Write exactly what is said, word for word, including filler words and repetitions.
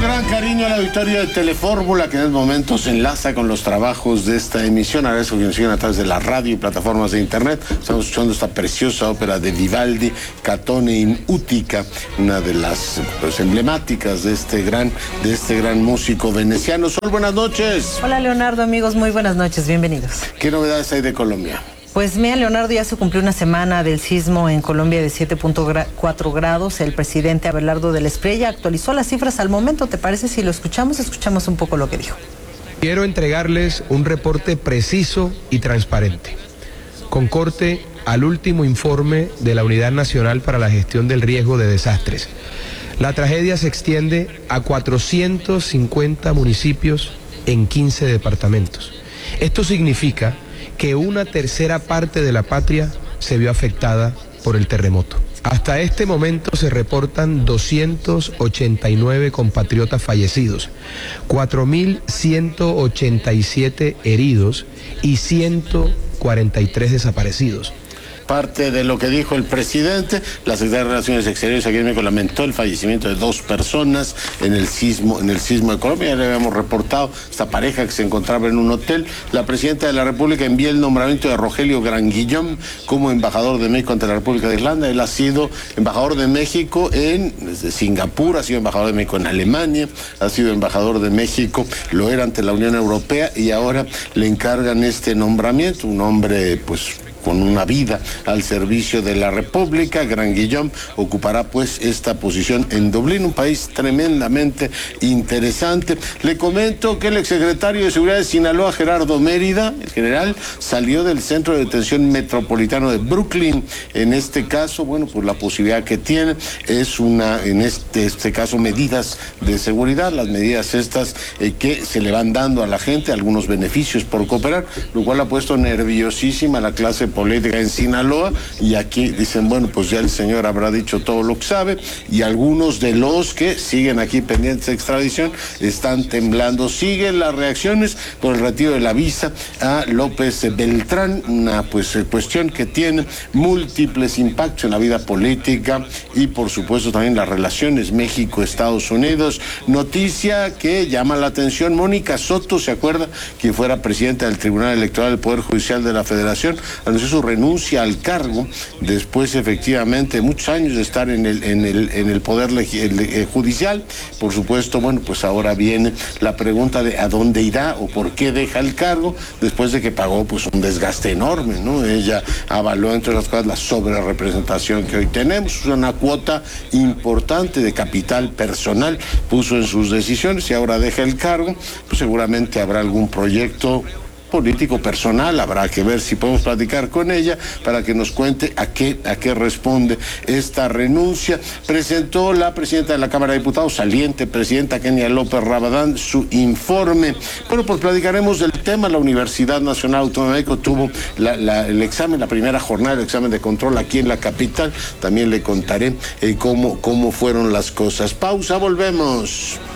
gran cariño a la auditorio de Telefórmula, que en el momento se enlaza con los trabajos de esta emisión. Agradezco que nos sigan a través de la radio y plataformas de internet. Estamos escuchando esta preciosa ópera de Vivaldi, Catone in Utica, una de las pues, emblemáticas de este gran, de este gran músico veneciano. Sol, buenas noches. Hola Leonardo, amigos, muy buenas noches, bienvenidos. ¿Qué novedades hay de Colombia? Pues mira, Leonardo, ya se cumplió una semana del sismo en Colombia de siete punto cuatro grados. El presidente Abelardo del Espriella actualizó las cifras al momento. ¿Te parece si lo escuchamos? Escuchamos un poco lo que dijo. Quiero entregarles un reporte preciso y transparente, con corte al último informe de la Unidad Nacional para la Gestión del Riesgo de Desastres. La tragedia se extiende a cuatrocientos cincuenta municipios en quince departamentos. Esto significa que una tercera parte de la patria se vio afectada por el terremoto. Hasta este momento se reportan doscientos ochenta y nueve compatriotas fallecidos, cuatro mil ciento ochenta y siete heridos y ciento cuarenta y tres desaparecidos. Parte de lo que dijo el presidente. La Secretaría de Relaciones Exteriores aquí en México lamentó el fallecimiento de dos personas en el sismo, en el sismo de Colombia. Ya le habíamos reportado esta pareja que se encontraba en un hotel. La presidenta de la República envió el nombramiento de Rogelio Granguillón como embajador de México ante la República de Irlanda. Él ha sido embajador de México en Singapur, ha sido embajador de México en Alemania, ha sido embajador de México, lo era ante la Unión Europea y ahora le encargan este nombramiento, un hombre pues con una vida al servicio de la República. Granguillón ocupará pues esta posición en Dublín, un país tremendamente interesante. Le comento que el exsecretario de Seguridad de Sinaloa, Gerardo Mérida, el general, salió del Centro de Detención Metropolitano de Brooklyn. En este caso, bueno, pues la posibilidad que tiene es una, en este, este caso, medidas de seguridad, las medidas estas eh, que se le van dando a la gente, algunos beneficios por cooperar, lo cual ha puesto nerviosísima a la clase política en Sinaloa, y aquí dicen, bueno, pues ya el señor habrá dicho todo lo que sabe, y algunos de los que siguen aquí pendientes de extradición están temblando. Siguen las reacciones por el retiro de la visa a López Beltrán, una pues cuestión que tiene múltiples impactos en la vida política y por supuesto también las relaciones México-Estados Unidos. Noticia que llama la atención: Mónica Soto, ¿se acuerda? Quien fuera presidenta del Tribunal Electoral del Poder Judicial de la Federación, anunció su renuncia al cargo después efectivamente de muchos años de estar en el en el en el poder el, el, judicial. Por supuesto, bueno, pues ahora viene la pregunta de a dónde irá o por qué deja el cargo después de que pagó pues un desgaste enorme, ¿no? Ella avaló entre otras cosas la sobrerepresentación que hoy tenemos, una cuota importante de capital personal puso en sus decisiones y ahora deja el cargo. Pues seguramente habrá algún proyecto político personal, habrá que ver si podemos platicar con ella para que nos cuente a qué, a qué responde esta renuncia. Presentó la presidenta de la Cámara de Diputados, saliente presidenta Kenia López Rabadán, su informe. Bueno, pues platicaremos del tema. La Universidad Nacional Autónoma de México tuvo la, la, el examen, la primera jornada del examen de control aquí en la capital. También le contaré eh, cómo, cómo fueron las cosas. Pausa, volvemos.